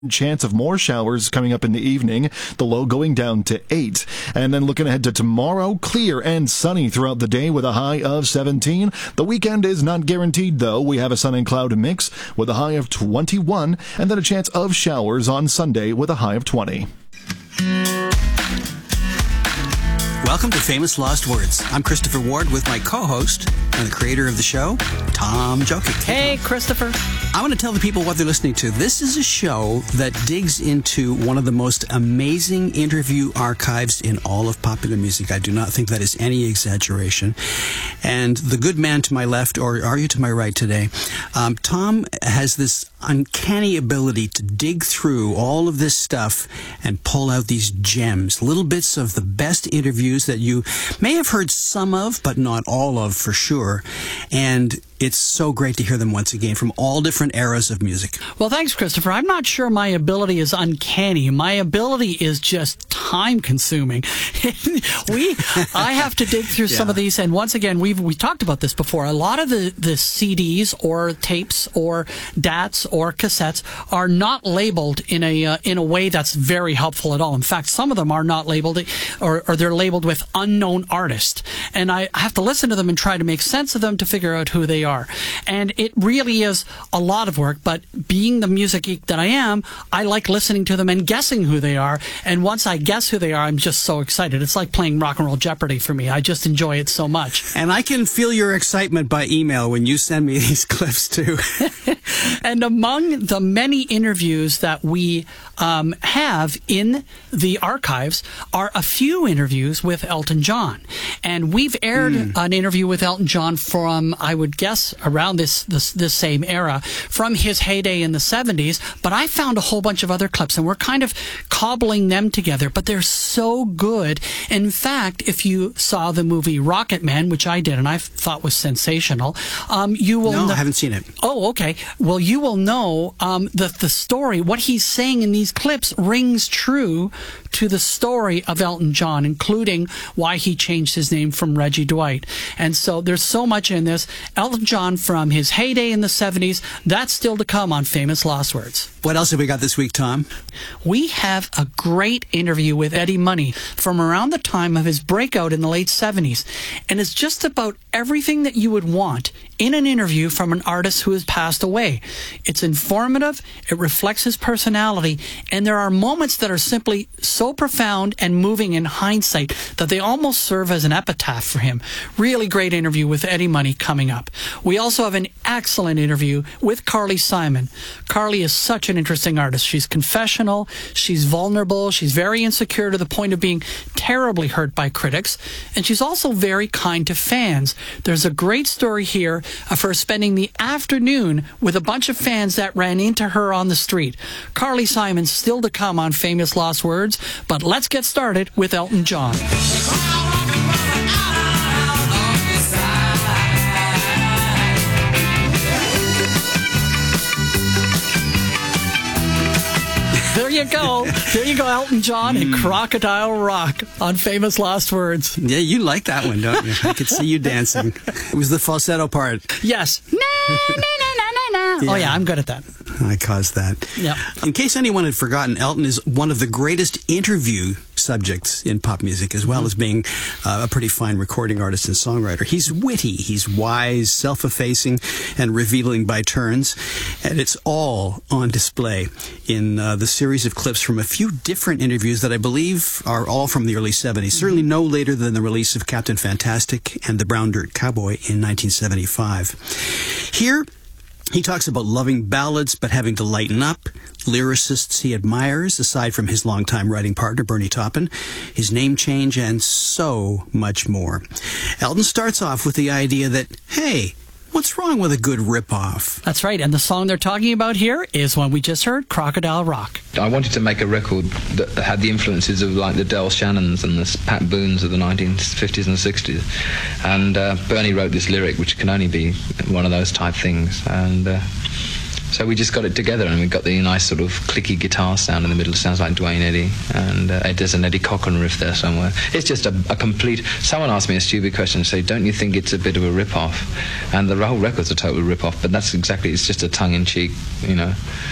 Chance of more showers coming up in the evening, the low going down to 8. And then looking ahead to tomorrow, clear and sunny throughout the day with a high of 17. The weekend is not guaranteed, though. We have a sun and cloud mix with a high of 21, and then a chance of showers on Sunday with a high of 20. Welcome to Famous Lost Words. I'm Christopher Ward with my co-host and the creator of the show, Tom Jokic. Hey, Christopher. I want to tell the people what they're listening to. This is a show that digs into one of the most amazing interview archives in all of popular music. I do not think that is any exaggeration. And the good man to my left, or are you to my right today, Tom has this uncanny ability to dig through all of this stuff and pull out these gems, little bits of the best interviews that you may have heard some of, but not all of for sure. And it's so great to hear them once again from all different eras of music. Well, thanks, Christopher. I'm not sure my ability is uncanny. My ability is just time-consuming. I have to dig through some of these, and once again, we talked about this before. A lot of the CDs or tapes or DATs or cassettes are not labeled in a way that's very helpful at all. In fact, some of them are not labeled, or they're labeled with unknown artist, and I have to listen to them and try to make sense of them to figure out who they are. And it really is a lot of work, but being the music geek that I am, I like listening to them and guessing who they are. And once I guess who they are, I'm just so excited. It's like playing Rock and Roll Jeopardy for me. I just enjoy it so much. And I can feel your excitement by email when you send me these clips too. And among the many interviews that we have in the archives are a few interviews with Elton John. And we've aired an interview with Elton John from, I would guess, around this same era, from his heyday in the 70s, but I found a whole bunch of other clips, and we're kind of cobbling them together, but they're so good. In fact, if you saw the movie Rocket Man, which I did and I thought was sensational, you will No, I haven't seen it. Oh, okay. Well, you will know that the story, what he's saying in these clips, rings true to the story of Elton John, including why he changed his name from Reggie Dwight. And so there's so much in this. Elton John from his heyday in the 70s, that's still to come on Famous Lost Words. What else have we got this week, Tom? We have a great interview with Eddie Money from around the time of his breakout in the late 70s. And it's just about everything that you would want in an interview from an artist who has passed away. It's informative, it reflects his personality, and there are moments that are simply so profound and moving in hindsight that they almost serve as an epitaph for him. Really great interview with Eddie Money coming up. We also have an excellent interview with Carly Simon. Carly is such an interesting artist. She's confessional, she's vulnerable, she's very insecure to the point of being terribly hurt by critics, and she's also very kind to fans. There's a great story here of her spending the afternoon with a bunch of fans that ran into her on the street. Carly Simon still to come on Famous Lost Words, but let's get started with Elton John. There you go, Elton John and Crocodile Rock on Famous Lost Words. Yeah, you like that one, don't you? I could see you dancing. It was the falsetto part. Yes. Na, na, na, na, na. Yeah. Oh, yeah, I'm good at that. I caused that. Yeah. In case anyone had forgotten, Elton is one of the greatest interview subjects in pop music, as well as being a pretty fine recording artist and songwriter. He's witty, he's wise, self-effacing, and revealing by turns, and it's all on display in the series of clips from a few different interviews that I believe are all from the early 70s, certainly no later than the release of Captain Fantastic and the Brown Dirt Cowboy in 1975. Here, he talks about loving ballads but having to lighten up, lyricists he admires, aside from his longtime writing partner, Bernie Taupin, his name change, and so much more. Elton starts off with the idea that, hey, what's wrong with a good rip-off? That's right, and the song they're talking about here is one we just heard, Crocodile Rock. I wanted to make a record that had the influences of like the Del Shannons and the Pat Boones of the 1950s and 60s. And Bernie wrote this lyric, which can only be one of those type things. And so we just got it together, and we got the nice sort of clicky guitar sound in the middle. It sounds like Duane Eddy, and there's an Eddie Cochran riff there somewhere. It's just a complete... Someone asked me a stupid question, say, don't you think it's a bit of a rip-off? And the whole record's a total rip-off, but that's exactly... It's just a tongue-in-cheek, you know,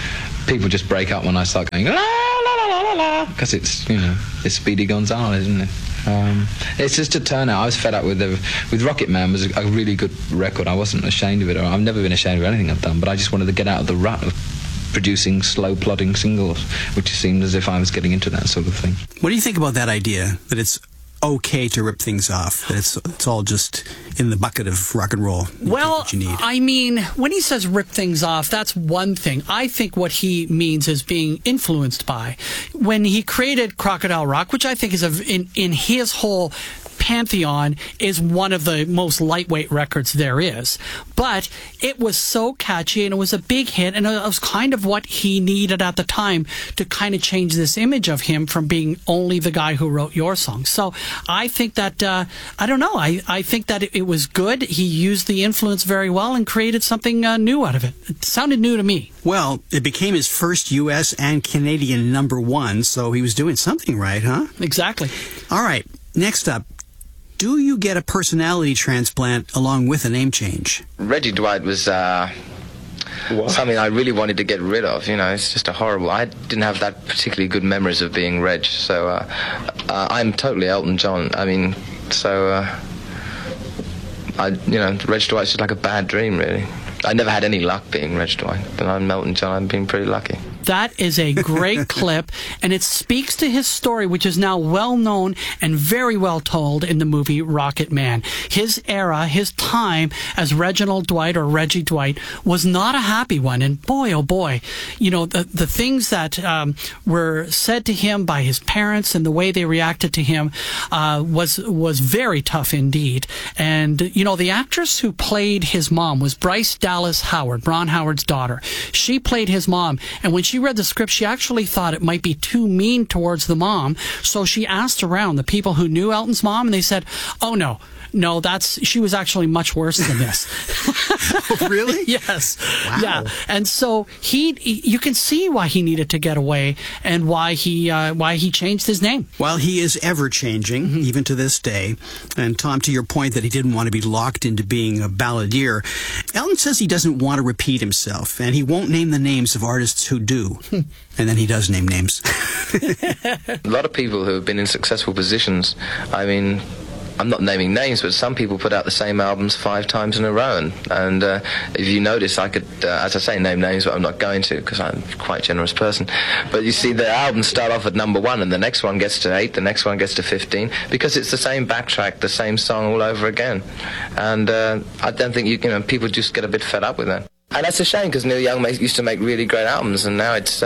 people just break up when I start going la la la la la la, because it's, you know, it's Speedy Gonzales, isn't it? It's just a turnout. I was fed up with Rocket Man. Was a really good record. I wasn't ashamed of it. I've never been ashamed of anything I've done, but I just wanted to get out of the rut of producing slow plodding singles, which seemed as if I was getting into that sort of thing. What do you think about that idea, that it's okay to rip things off, that it's all just in the bucket of rock and roll? Well, you need? I mean, when he says rip things off, that's one thing. I think what he means is being influenced by. When he created Crocodile Rock, which I think is in his whole pantheon, is one of the most lightweight records there is. But it was so catchy, and it was a big hit, and it was kind of what he needed at the time to kind of change this image of him from being only the guy who wrote your song. So I think that, I don't know, I think that it was good. He used the influence very well and created something new out of it. It sounded new to me. Well, it became his first U.S. and Canadian #1, so he was doing something right, huh? Exactly. All right, next up. Do you get a personality transplant along with a name change? Reggie Dwight was something I really wanted to get rid of. You know, it's just a horrible... I didn't have that particularly good memories of being Reg, so I'm totally Elton John. I mean, so Reg Dwight's just like a bad dream, really. I never had any luck being Reg Dwight, but I'm Elton John. I'm being pretty lucky. That is a great clip, and it speaks to his story, which is now well known and very well told in the movie Rocket Man. His era, his time as Reginald Dwight or Reggie Dwight was not a happy one. And boy, oh boy, you know, the things that were said to him by his parents and the way they reacted to him was very tough indeed. And, you know, the actress who played his mom was Bryce Dallas Howard, Ron Howard's daughter. She played his mom, and when she read the script, she actually thought it might be too mean towards the mom, so she asked around the people who knew Elton's mom, and they said, oh no, she was actually much worse than this. Oh, really? Yes. Wow. Yeah. And so you can see why he needed to get away and why he changed his name. Well, he is ever changing, even to this day. And Tom, to your point that he didn't want to be locked into being a balladeer, Elton says he doesn't want to repeat himself, and he won't name the names of artists who do. And then he does name names. A lot of people who have been in successful positions, I mean, I'm not naming names, but some people put out the same albums 5 times in a row. And if you notice, I could, as I say, name names, but I'm not going to because I'm quite a generous person. But you see, the albums start off at #1, and the next one gets to 8, the next one gets to 15, because it's the same backtrack, the same song all over again. And I don't think people just get a bit fed up with that. And that's a shame, because Neil Young used to make really great albums, and now it's,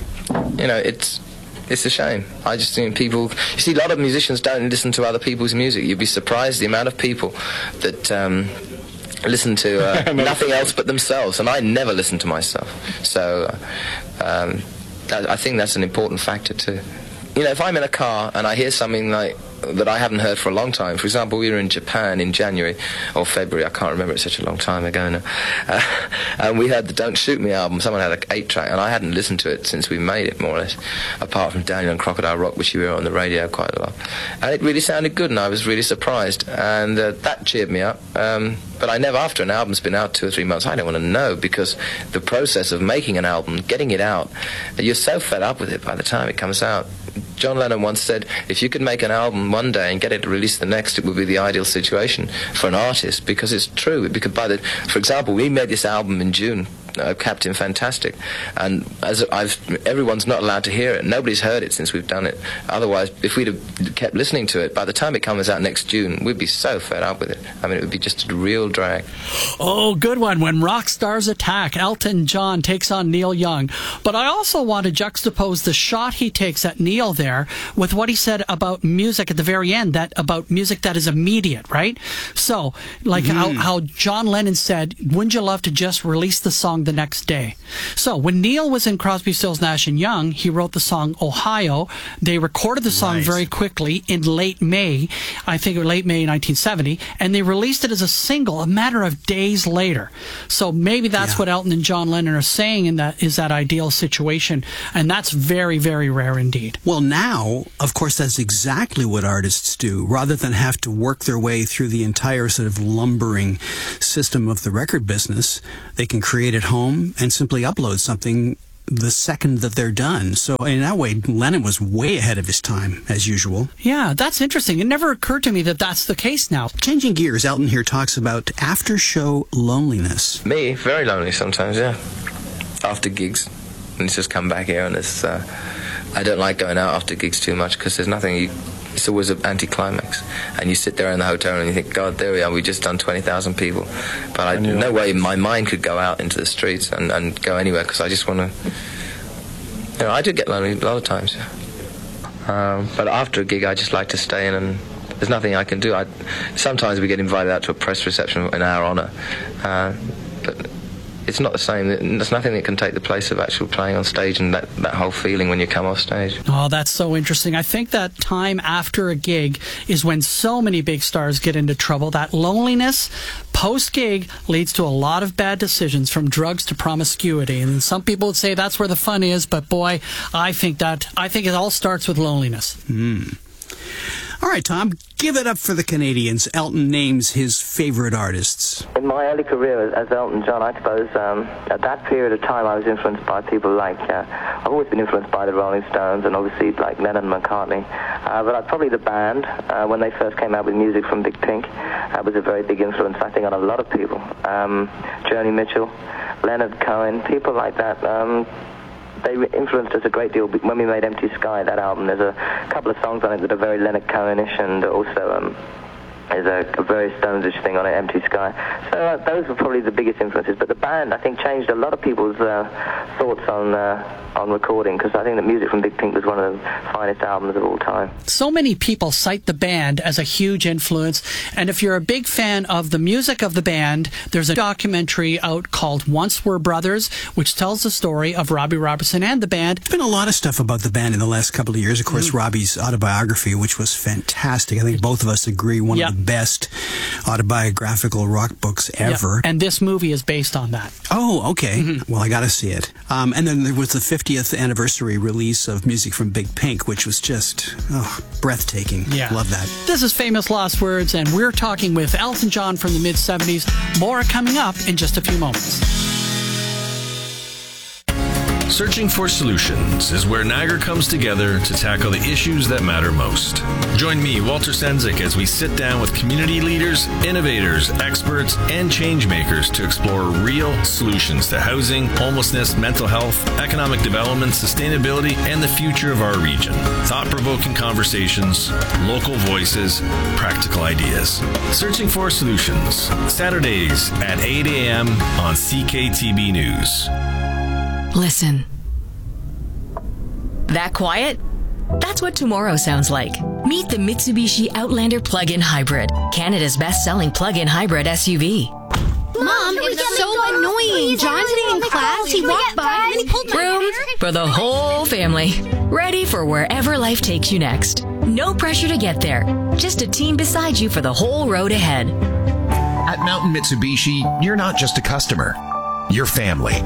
it's a shame. I just think people... You see, a lot of musicians don't listen to other people's music. You'd be surprised the amount of people that listen to nothing else but themselves, and I never listen to myself. So I think that's an important factor too. You know, if I'm in a car and I hear something like that I haven't heard for a long time. For example, we were in Japan in January or February, I can't remember, it's such a long time ago now, and we heard the Don't Shoot Me album. Someone had an 8-track, and I hadn't listened to it since we made it, more or less, apart from Daniel and Crocodile Rock, which we were on the radio quite a lot, and it really sounded good, and I was really surprised, and that cheered me up. But I never, after an album's been out 2 or 3 months, I don't want to know, because the process of making an album, getting it out, you're so fed up with it by the time it comes out. John Lennon once said, if you could make an album one day and get it released the next, it would be the ideal situation for an artist, because it's true. Because for example, we made this album in June, Captain Fantastic, and everyone's not allowed to hear it. Nobody's heard it since we've done it. Otherwise, if we'd have kept listening to it, by the time it comes out next June, we'd be so fed up with it. I mean, it would be just a real drag. Oh, good one. When rock stars attack, Elton John takes on Neil Young. But I also want to juxtapose the shot he takes at Neil there with what he said about music at the very end, about music that is immediate, right? So, like how John Lennon said, wouldn't you love to just release the song the next day? So when Neil was in Crosby, Stills, Nash & Young, he wrote the song Ohio. They recorded the song very quickly in late May, I think late May 1970, and they released it as a single a matter of days later. So maybe that's what Elton and John Lennon are saying in that ideal situation, and that's very, very rare indeed. Well, now, of course, that's exactly what artists do. Rather than have to work their way through the entire sort of lumbering system of the record business, they can create at home and simply upload something the second that they're done. So in that way, Lennon was way ahead of his time, as usual. Yeah, that's interesting. It never occurred to me that that's the case now. Changing gears, Elton here talks about after-show loneliness. Me, very lonely sometimes, yeah. After gigs. And it's just come back here, and it's... I don't like going out after gigs too much, because there's nothing... It's always an anticlimax. And you sit there in the hotel and you think, God, there we are, we just done 20,000 people. But no way my mind could go out into the streets and go anywhere, because I just want to... I do get lonely a lot of times. But after a gig, I just like to stay in, and there's nothing I can do. Sometimes we get invited out to a press reception in our honour. But it's not the same. There's nothing that can take the place of actual playing on stage and that whole feeling when you come off stage. Oh, that's so interesting. I think that time after a gig is when so many big stars get into trouble. That loneliness post-gig leads to a lot of bad decisions, from drugs to promiscuity. And some people would say that's where the fun is, but boy, I think it all starts with loneliness. All right, Tom, give it up for the Canadians. Elton names his favorite artists. In my early career as Elton John, I suppose at that period of time I was influenced by people like, I've always been influenced by the Rolling Stones and obviously like Lennon and McCartney. But probably the band, when they first came out with music from Big Pink, was a very big influence, I think, on a lot of people. Joni Mitchell, Leonard Cohen, people like that. They influenced us a great deal when we made Empty Sky, that album. There's a couple of songs on it that are very Leonard Cohen-ish, and also there's a very Stones-ish thing on it, Empty Sky. So those were probably the biggest influences. But the band, I think, changed a lot of people's thoughts on recording, because I think that music from Big Pink was one of the finest albums of all time. So many people cite the band as a huge influence, and if you're a big fan of the music of the band, there's a documentary out called Once Were Brothers, which tells the story of Robbie Robertson and the band. There's been a lot of stuff about the band in the last couple of years. Of course, Robbie's autobiography, which was fantastic. I think both of us agree, one of the best autobiographical rock books ever. Yep. And this movie is based on that. Oh, okay. Well, I got to see it. And then there was the 50th anniversary release of music from Big Pink, which was just breathtaking. Yeah. Love that. This is Famous Lost Words, and we're talking with Elton John from the mid-'70s. More coming up in just a few moments. Searching for Solutions is where Niagara comes together to tackle the issues that matter most. Join me, Walter Sendzik, as we sit down with community leaders, innovators, experts, and changemakers to explore real solutions to housing, homelessness, mental health, economic development, sustainability, and the future of our region. Thought-provoking conversations, local voices, practical ideas. Searching for Solutions, Saturdays at 8 a.m. on CKTB News. Listen. That quiet? That's what tomorrow sounds like. Meet the Mitsubishi Outlander Plug-in Hybrid, Canada's best-selling plug-in hybrid SUV. Mom, it's so annoying. John's sitting in class, he walked by, and he pulled my Room hair. for the whole family. Ready for wherever life takes you next. No pressure to get there. Just a team beside you for the whole road ahead. At Mountain Mitsubishi, you're not just a customer. You're family.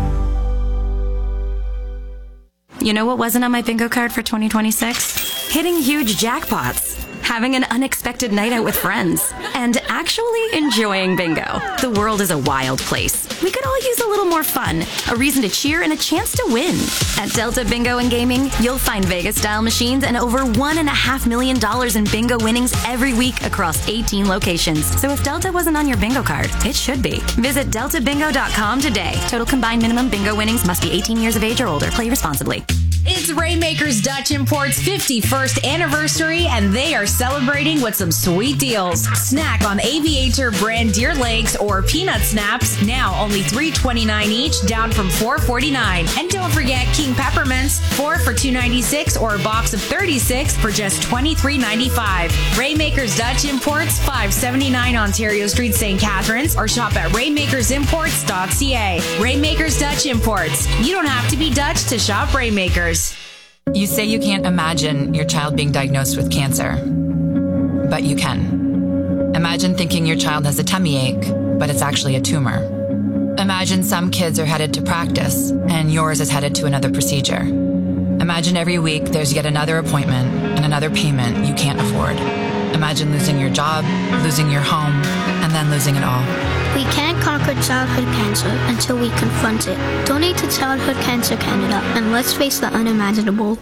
You know what wasn't on my bingo card for 2026? Hitting huge jackpots, having an unexpected night out with friends, and actually enjoying bingo. The world is a wild place. We could all use a little more fun, a reason to cheer, and a chance to win. At Delta Bingo and Gaming, you'll find Vegas-style machines and over $1.5 million in bingo winnings every week across 18 locations. So if Delta wasn't on your bingo card, it should be. Visit deltabingo.com today. Total combined minimum bingo winnings must be 18 years of age or older. Play responsibly. It's Rainmakers Dutch Import's 51st anniversary, and they are celebrating with some sweet deals. Snack on Aviator brand deer legs or peanut snaps, now only $3.29 each, down from $4.49. And don't forget King Peppermints, 4 for $2.96 or a box of 36 for just $23.95. Rainmakers Dutch Imports, 579 Ontario Street, St. Catharines, or shop at rainmakersimports.ca. Rainmakers Dutch Imports. You don't have to be Dutch to shop Rainmakers. You say you can't imagine your child being diagnosed with cancer, but you can. Imagine thinking your child has a tummy ache, but it's actually a tumor. Imagine some kids are headed to practice, and yours is headed to another procedure. Imagine every week there's yet another appointment and another payment you can't afford. Imagine losing your job, losing your home, and then losing it all. We can't conquer childhood cancer until we confront it. Donate to Childhood Cancer Canada, and let's face the unimaginable.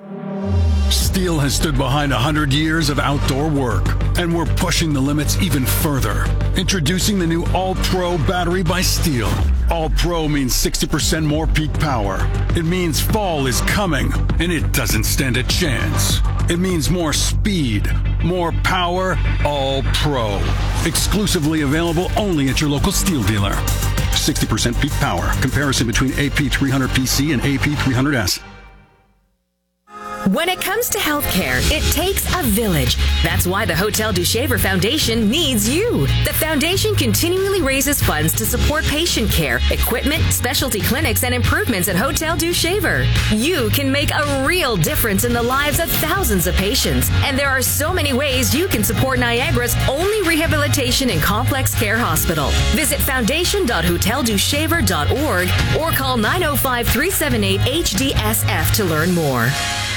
Steel has stood behind 100 years of outdoor work, and we're pushing the limits even further. Introducing the new All-Pro battery by Steel. All-Pro means 60% more peak power. It means fall is coming, and it doesn't stand a chance. It means more speed, more power, All-Pro. Exclusively available only at your local Steel dealer. 60% peak power. Comparison between AP300PC and AP300S. When it comes to healthcare, it takes a village. That's why the Hotel du Shaver Foundation needs you. The foundation continually raises funds to support patient care, equipment, specialty clinics, and improvements at Hotel du Shaver. You can make a real difference in the lives of thousands of patients. And there are so many ways you can support Niagara's only rehabilitation and complex care hospital. Visit foundation.hoteldushaver.org or call 905-378-HDSF to learn more.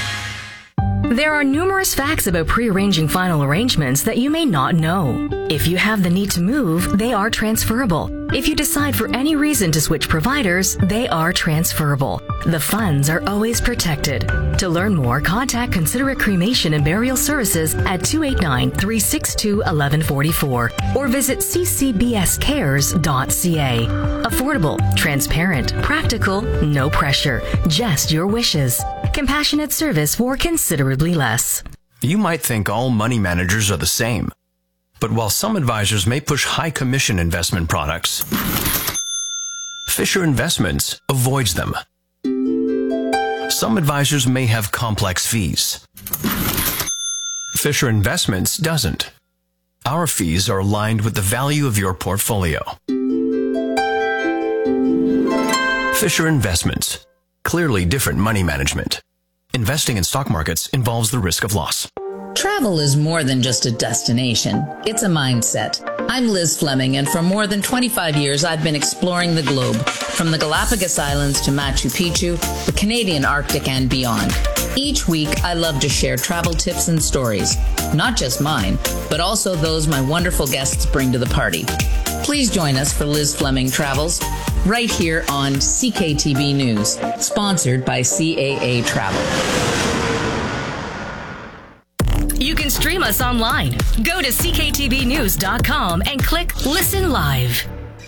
There are numerous facts about pre-arranging final arrangements that you may not know. If you have the need to move, they are transferable. If you decide for any reason to switch providers, they are transferable. The funds are always protected. To learn more, contact Considerate Cremation and Burial Services at 289-362-1144 or visit ccbscares.ca. Affordable, transparent, practical, no pressure, just your wishes. Compassionate service for considerably less. You might think all money managers are the same. But while some advisors may push high commission investment products, Fisher Investments avoids them. Some advisors may have complex fees. Fisher Investments doesn't. Our fees are aligned with the value of your portfolio. Fisher Investments. Clearly different money management. Investing in stock markets involves the risk of loss. Travel is more than just a destination. It's a mindset. I'm Liz Fleming, and for more than 25 years, I've been exploring the globe, from the Galapagos Islands to Machu Picchu, the Canadian Arctic, and beyond. Each week, I love to share travel tips and stories, not just mine, but also those my wonderful guests bring to the party. Please join us for Liz Fleming Travels, right here on CKTB News, sponsored by CAA Travel. You can stream us online. Go to cktvnews.com and click Listen Live.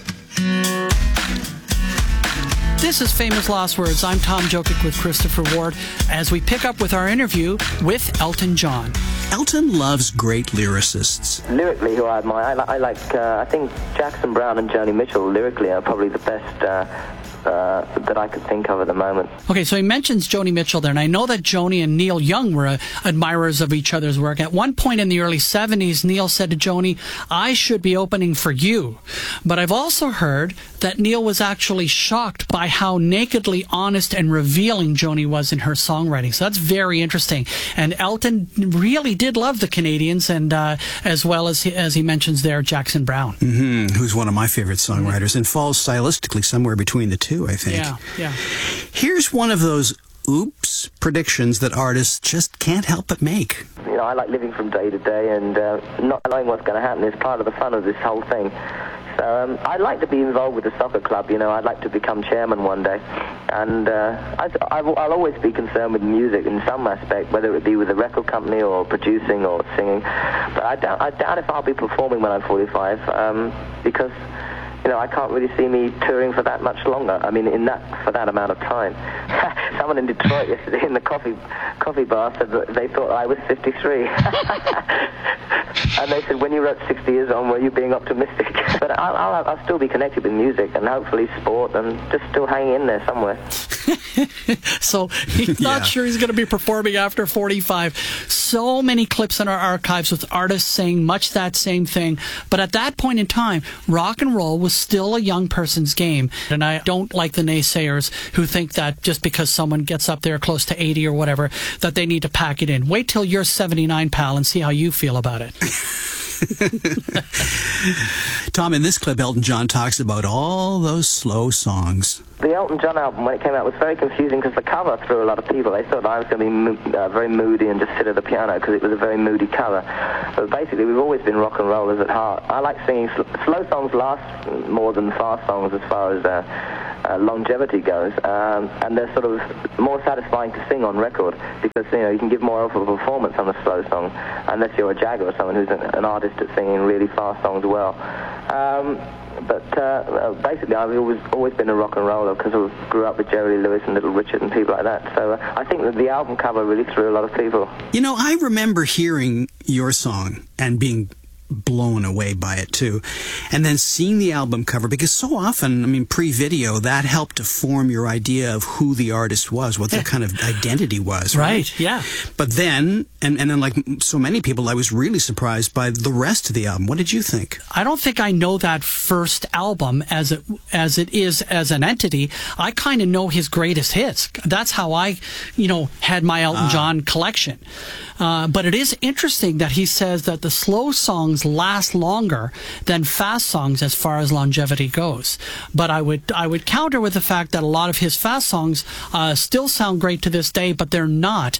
This is Famous Last Words. I'm Tom Jokic with Christopher Ward as we pick up with our interview with Elton John. Elton loves great lyricists. Lyrically, who I admire, I think Jackson Browne and Joni Mitchell lyrically are probably the best that I could think of at the moment. Okay, so he mentions Joni Mitchell there, and I know that Joni and Neil Young were admirers of each other's work. At one point in the early 70s, Neil said to Joni, "I should be opening for you." But I've also heard that Neil was actually shocked by how nakedly honest and revealing Joni was in her songwriting. So that's very interesting. And Elton really did love the Canadians, and as well as he mentions there, Jackson Browne. Mm-hmm, who's one of my favorite songwriters and falls stylistically somewhere between the two, I think. Yeah. Here's one of those oops predictions that artists just can't help but make. You know, I like living from day to day, and not knowing what's going to happen is part of the fun of this whole thing. So I'd like to be involved with the soccer club, you know. I'd like to become chairman one day. And I'll always be concerned with music in some aspect, whether it be with a record company or producing or singing. But I doubt if I'll be performing when I'm 45, because, you know, I can't really see me touring for that much longer. I mean, for that amount of time. Someone in Detroit yesterday in the coffee bar said that they thought I was 53. And they said, when you wrote 60 years on, were you being optimistic? But I'll still be connected with music and hopefully sport and just still hanging in there somewhere. So he's not sure he's going to be performing after 45. So many clips in our archives with artists saying much that same thing. But at that point in time, rock and roll was still a young person's game. And I don't like the naysayers who think that just because someone gets up there close to 80 or whatever, that they need to pack it in. Wait till you're 79, pal, and see how you feel about it. Tom, in this clip, Elton John talks about all those slow songs. The Elton John album, when it came out, was very confusing because the cover threw a lot of people. They thought I was going to be very moody and just sit at the piano because it was a very moody cover. But basically, we've always been rock and rollers at heart. I like singing. Slow songs last more than fast songs as far as longevity goes, and they're sort of more satisfying to sing on record because you can give more of a performance on a slow song, unless you're a Jagger or someone who's an artist at singing really fast songs well. But basically, I've always been a rock and roller because I grew up with Jerry Lee Lewis and Little Richard and people like that. So I think that the album cover really threw a lot of people. I remember hearing your song and being blown away by it too, and then seeing the album cover, because so often, pre-video, that helped to form your idea of who the artist was, what their kind of identity was, right? Yeah. But then, and then like so many people, I was really surprised by the rest of the album. What did you think? I don't think I know that first album as it is as an entity. I kind of know his greatest hits. That's how I, had my Elton John collection. But it is interesting that he says that the slow songs last longer than fast songs as far as longevity goes. But I would counter with the fact that a lot of his fast songs still sound great to this day, but they're not,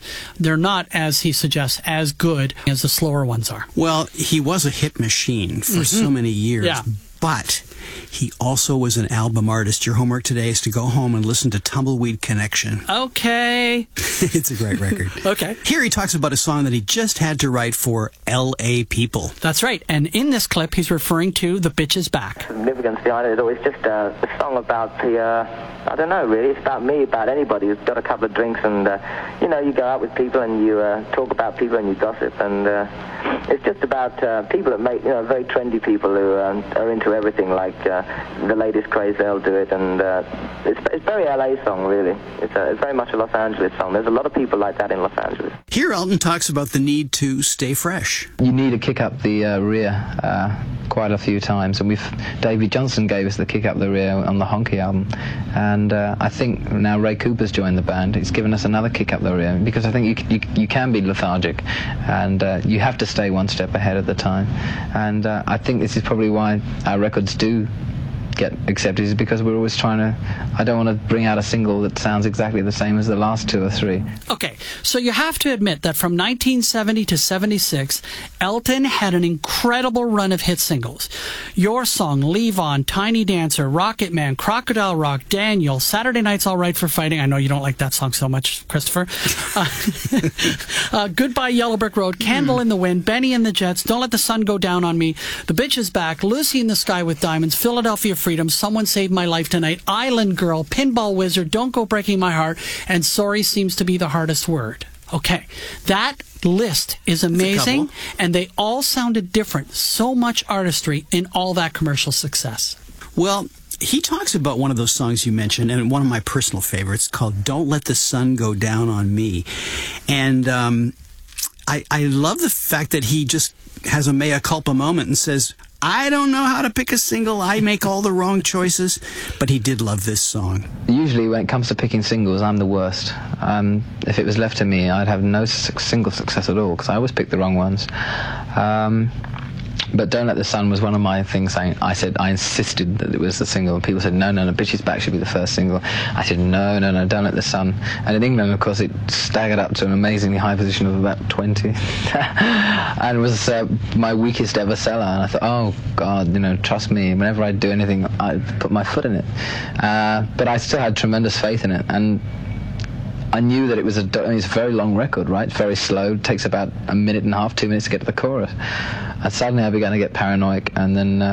as he suggests, as good as the slower ones are. Well, he was a hit machine for so many years. Yeah. But he also was an album artist. Your homework today is to go home and listen to Tumbleweed Connection. Okay. It's a great record. Okay. Here he talks about a song that he just had to write for L.A. people. That's right. And in this clip, he's referring to The Bitch Is Back. The significance behind it is always just a song about I don't know, really. It's about me, about anybody who's got a couple of drinks and, you go out with people and you talk about people and you gossip. And it's just about people that make, very trendy people who are into everything, like the latest craze, they'll do it. And it's very LA song, really. It's very much a Los Angeles song. There's a lot of people like that in Los Angeles. Here Elton talks about the need to stay fresh. You need to kick up the rear quite a few times, and Davey Johnson gave us the kick up the rear on the Honky album, and I think now Ray Cooper's joined the band. He's given us another kick up the rear, because I think you can be lethargic, and you have to stay one step ahead of the time, and I think this is probably why our records do get accepted, is because we're always trying to, I don't want to bring out a single that sounds exactly the same as the last two or three. Okay, so you have to admit that from 1970 to 76, Elton had an incredible run of hit singles. Your Song, Leave On, Tiny Dancer, Rocket Man, Crocodile Rock, Daniel, Saturday Night's All Right for Fighting. I know you don't like that song so much, Christopher. Goodbye Yellow Brick Road, Candle in the Wind, Benny and the Jets, Don't Let the Sun Go Down on Me, The Bitch Is Back, Lucy in the Sky with Diamonds, Philadelphia Freedom, Someone Saved My Life Tonight, Island Girl, Pinball Wizard, Don't Go Breaking My Heart, and Sorry Seems to Be the Hardest Word. Okay, that list is amazing, and they all sounded different. So much artistry in all that commercial success. Well, he talks about one of those songs you mentioned, and one of my personal favorites, called Don't Let the Sun Go Down on Me. And I love the fact that he just has a mea culpa moment and says, I don't know how to pick a single. I make all the wrong choices. But he did love this song. Usually when it comes to picking singles, I'm the worst. If it was left to me, I'd have no single success at all, because I always pick the wrong ones. But Don't Let the Sun was one of my things. I insisted that it was the single. People said, no, Bitch Is Back should be the first single. I said, no, Don't Let the Sun. And in England, of course, it staggered up to an amazingly high position of about 20. And was my weakest ever seller. And I thought, oh, God, trust me. Whenever I do anything, I put my foot in it. But I still had tremendous faith in it. And I knew that it's a very long record, right? It's very slow. It takes about a minute and a half, 2 minutes to get to the chorus. And suddenly I began to get paranoid, and then,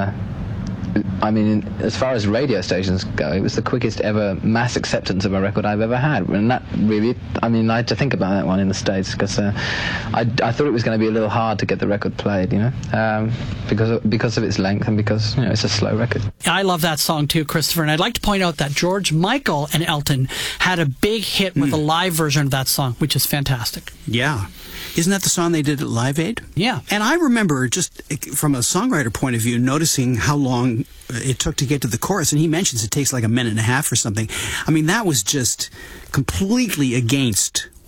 as far as radio stations go, it was the quickest ever mass acceptance of a record I've ever had. And that really, I had to think about that one in the States, because I thought it was going to be a little hard to get the record played, because of its length and because, it's a slow record. I love that song too, Christopher, and I'd like to point out that George Michael and Elton had a big hit with a live version of that song, which is fantastic. Yeah. Isn't that the song they did at Live Aid? Yeah. And I remember, just from a songwriter point of view, noticing how long it took to get to the chorus. And he mentions it takes like a minute and a half or something. That was just completely against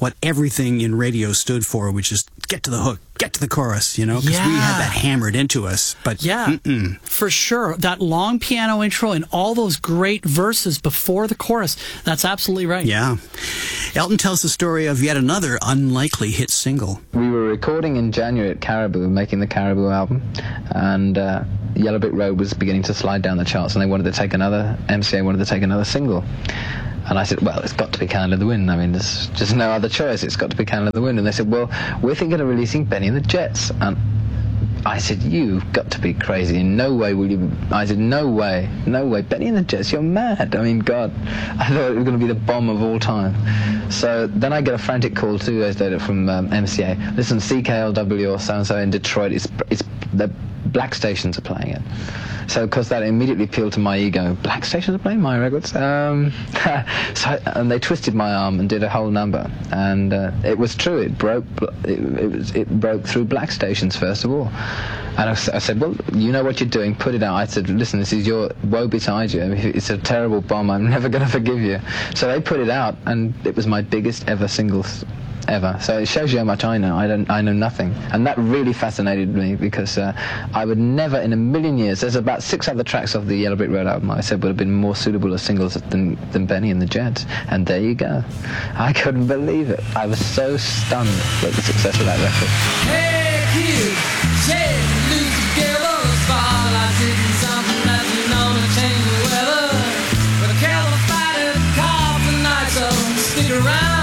what everything in radio stood for, which is get to the hook, get to the chorus, you know, because we had that hammered into us. But for sure. That long piano intro and all those great verses before the chorus. That's absolutely right. Yeah. Elton tells the story of yet another unlikely hit single. We were recording in January at Caribou, making the Caribou album, and Yellow Brick Road was beginning to slide down the charts, and MCA wanted to take another single. And I said, well, it's got to be Candle in the Wind. I mean, there's just no other choice. It's got to be Candle in the Wind. And they said, well, we're thinking of releasing Benny and the Jets. And I said, you've got to be crazy. In no way will you... I said, no way. Benny and the Jets, you're mad. I mean, God, I thought it was going to be the bomb of all time. So then I get a frantic call 2 days later from MCA. Listen, CKLW or so-and-so in Detroit, it's the black stations are playing it. So, of course, that immediately appealed to my ego. Black stations are playing my records? And they twisted my arm and did a whole number. And it was true. It broke through black stations, first of all. And I said, well, you know what you're doing. Put it out. I said, listen, this is your woe betide you. I mean, it's a terrible bomb. I'm never going to forgive you. So they put it out, and it was my biggest ever single ever. So it shows you how much I know. I know nothing. And that really fascinated me, because I would never in a million years... There's about 6 other tracks off the Yellow Brick Road album I said would have been more suitable as singles than Benny and the Jets. And there you go. I couldn't believe it. I was so stunned at the success of that record. Hey kid, say lose together, spotlight hitting something that you know to change the weather. With a California coffee night, so stick around.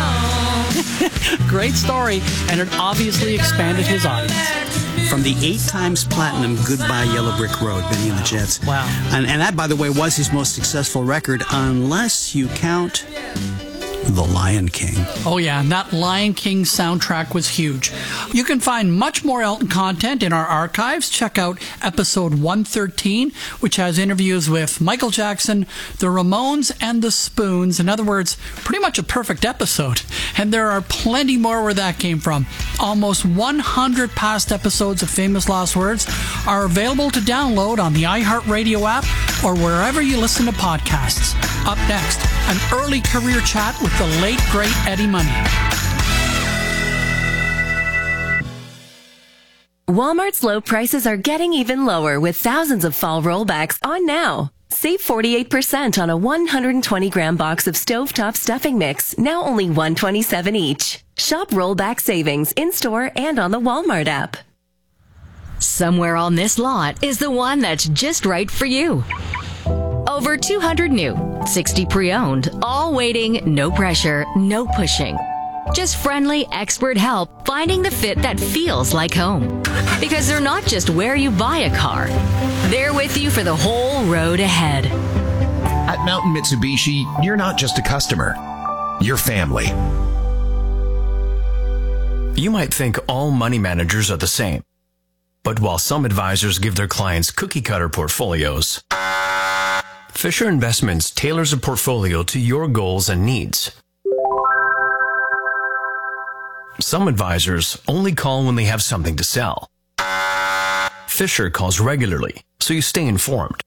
Great story, and it obviously expanded his audience. From the 8 times platinum Goodbye Yellow Brick Road, Benny and the Jets. Wow. And that, by the way, was his most successful record, unless you count The Lion King. Oh yeah, and that Lion King soundtrack was huge. You can find much more Elton content in our archives. Check out episode 113, which has interviews with Michael Jackson, the Ramones, and the Spoons. In other words, pretty much a perfect episode. And there are plenty more where that came from. Almost 100 past episodes of Famous Last Words are available to download on the iHeartRadio app or wherever you listen to podcasts. Up next, an early career chat with the late, great Eddie Money. Walmart's low prices are getting even lower with thousands of fall rollbacks on now. Save 48% on a 120-gram box of stovetop stuffing mix, now only $127 each. Shop rollback savings in-store and on the Walmart app. Somewhere on this lot is the one that's just right for you. Over 200 new, 60 pre-owned, all waiting, no pressure, no pushing. Just friendly, expert help finding the fit that feels like home. Because they're not just where you buy a car. They're with you for the whole road ahead. At Mountain Mitsubishi, you're not just a customer. You're family. You might think all money managers are the same. But while some advisors give their clients cookie-cutter portfolios, Fisher Investments tailors a portfolio to your goals and needs. Some advisors only call when they have something to sell. Fisher calls regularly, so you stay informed.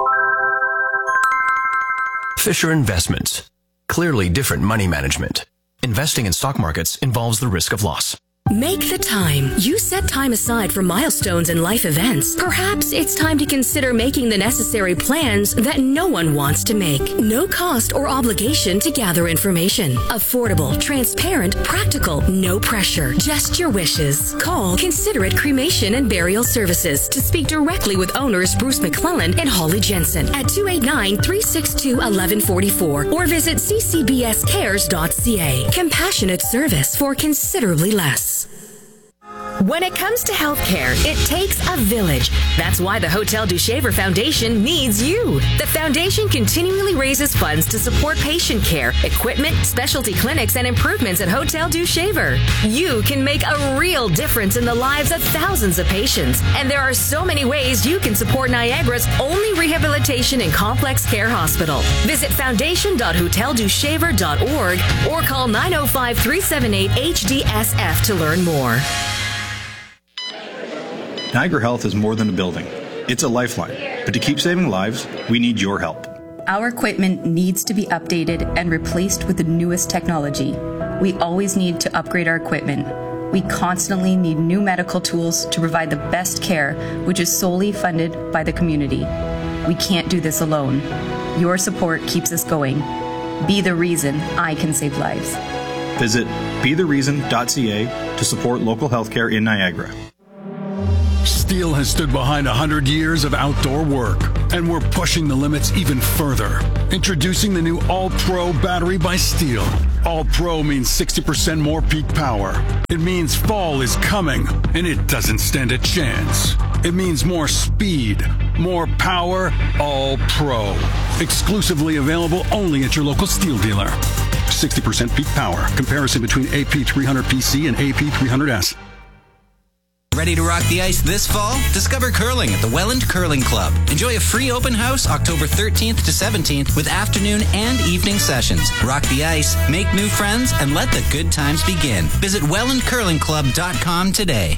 Fisher Investments. Clearly different money management. Investing in stock markets involves the risk of loss. Make the time. You set time aside for milestones and life events. Perhaps it's time to consider making the necessary plans that no one wants to make. No cost or obligation to gather information. Affordable, transparent, practical, no pressure. Just your wishes. Call Considerate Cremation and Burial Services to speak directly with owners Bruce McClellan and Holly Jensen at 289-362-1144 or visit ccbscares.ca. Compassionate service for considerably less. When it comes to healthcare, it takes a village. That's why the Hotel du Shaver Foundation needs you. The foundation continually raises funds to support patient care, equipment, specialty clinics, and improvements at Hotel du Shaver. You can make a real difference in the lives of thousands of patients. And there are so many ways you can support Niagara's only rehabilitation and complex care hospital. Visit foundation.hoteldushaver.org or call 905-378-HDSF to learn more. Niagara Health is more than a building. It's a lifeline. But to keep saving lives, we need your help. Our equipment needs to be updated and replaced with the newest technology. We always need to upgrade our equipment. We constantly need new medical tools to provide the best care, which is solely funded by the community. We can't do this alone. Your support keeps us going. Be the reason I can save lives. Visit bethereason.ca to support local healthcare in Niagara. Steel has stood behind 100 years of outdoor work, and we're pushing the limits even further. Introducing the new All-Pro battery by Steel. All-Pro means 60% more peak power. It means fall is coming, and it doesn't stand a chance. It means more speed, more power, All-Pro. Exclusively available only at your local Steel dealer. 60% peak power. Comparison between AP300PC and AP300S. Ready to rock the ice this fall? Discover curling at the Welland Curling Club. Enjoy a free open house October 13th to 17th with afternoon and evening sessions. Rock the ice, make new friends, and let the good times begin. Visit wellandcurlingclub.com today.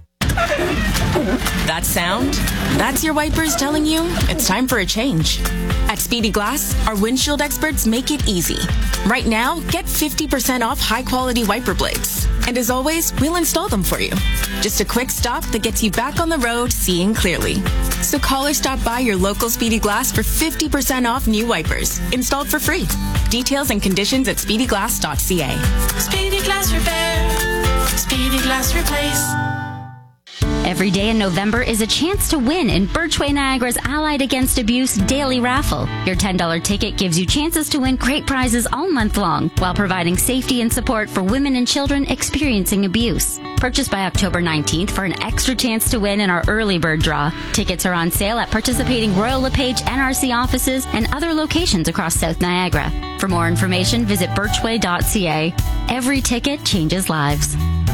That sound? That's your wipers telling you it's time for a change. At Speedy Glass, our windshield experts make it easy. Right now, get 50% off high-quality wiper blades. And as always, we'll install them for you. Just a quick stop that gets you back on the road seeing clearly. So call or stop by your local Speedy Glass for 50% off new wipers, installed for free. Details and conditions at speedyglass.ca. Speedy Glass Repair. Speedy Glass Replace. Every day in November is a chance to win in Birchway Niagara's Allied Against Abuse Daily Raffle. Your $10 ticket gives you chances to win great prizes all month long while providing safety and support for women and children experiencing abuse. Purchase by October 19th for an extra chance to win in our early bird draw. Tickets are on sale at participating Royal LePage NRC offices and other locations across South Niagara. For more information, visit birchway.ca. Every ticket changes lives.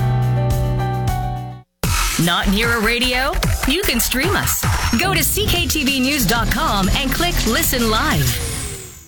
Not near a radio? You can stream us. Go to cktvnews.com and click Listen Live.